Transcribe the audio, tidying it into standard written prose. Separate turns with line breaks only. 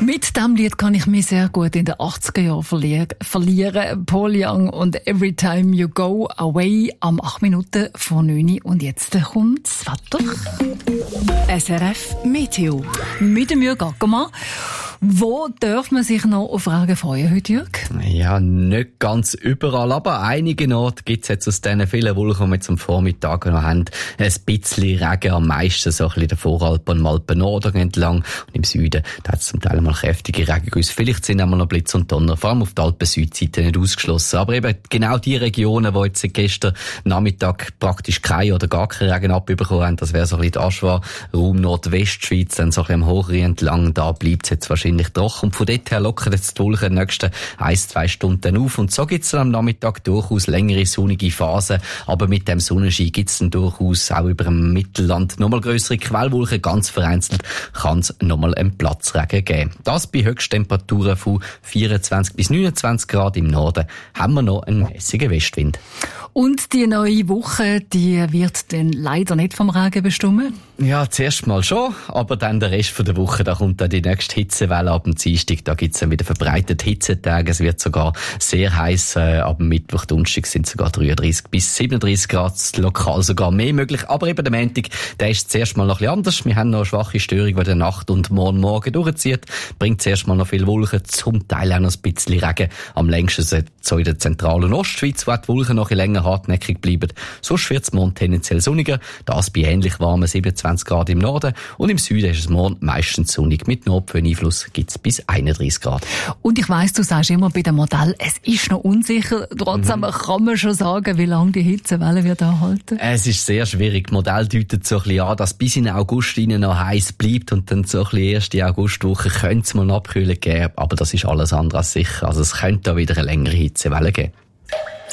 Mit diesem Lied kann ich mich sehr gut in den 80er Jahren verlieren. Paul Young und Every Time You Go Away am 8 Minuten vor 9 und jetzt kommt das Wetter.
SRF Meteo.
Mit dem Jürg Ackermann. Wo darf man sich noch auf Regen freuen heute, Jürg?
Ja, nicht ganz überall, aber einigen Orten gibt es jetzt aus diesen vielen Wolken, die wir jetzt am Vormittag noch haben, ein bisschen Regen, am meisten so ein bisschen in den Voralpen und Alpen Norden entlang. Und im Süden, da hat es zum Teil mal kräftige Regengüsse. Vielleicht sind auch noch Blitz und Donner, vor allem auf der Alpen-Südseite nicht ausgeschlossen. Aber eben genau die Regionen, die jetzt gestern Nachmittag praktisch keinen oder gar keinen Regen abbekommen haben, das wäre so ein bisschen der Aschwa, Raum Nordwestschweiz, dann so ein bisschen am Hochrhein entlang, da bleibt es jetzt wahrscheinlich trocken. Und von dort her lockern jetzt die Wolken in den nächsten 1-2 Stunden auf. Und so gibt es dann am Nachmittag durchaus längere sonnige Phasen. Aber mit dem Sonnenschein gibt es dann durchaus auch über dem Mittelland nochmal grössere Quellwolken. Ganz vereinzelt kann es nochmal einen Platzregen geben. Das bei Höchsttemperaturen von 24 bis 29 Grad. Im Norden haben wir noch einen mäßigen Westwind.
Und die neue Woche, die wird dann leider nicht vom Regen bestimmt?
Ja, zuerst mal schon, aber dann der Rest der Woche, da kommt dann die nächste Hitzewelle ab dem Dienstag, da gibt's dann wieder verbreitet Hitzetage, es wird sogar sehr heiß, ab dem Mittwoch, Donnerstag sind sogar 33 bis 37 Grad, lokal sogar mehr möglich, aber eben der Montag, der ist zuerst mal noch ein bisschen anders, wir haben noch eine schwache Störung, die der Nacht und Morgen durchzieht, bringt zuerst mal noch viel Wolken, zum Teil auch noch ein bisschen Regen, am längsten so in der zentralen Ostschweiz, wo die Wolken noch ein bisschen länger hartnäckig bleiben, sonst wird's morgen tendenziell sonniger, das bei ähnlich warmen 27 Grad im Norden und im Süden ist es morgen meistens sonnig. Mit Nordföhneinfluss gibt's bis 31 Grad.
Und ich weiss, du sagst immer bei dem Modell, es ist noch unsicher. Trotzdem kann man schon sagen, wie lange die Hitzewelle wird anhalten?
Es ist sehr schwierig. Das Modell deutet so ein bisschen an, dass bis in August noch heiß bleibt und dann so ein bisschen erste Augustwoche könnte es mal eine Abkühlung geben, aber das ist alles andere als sicher. Also es könnte da wieder eine längere Hitzewelle geben.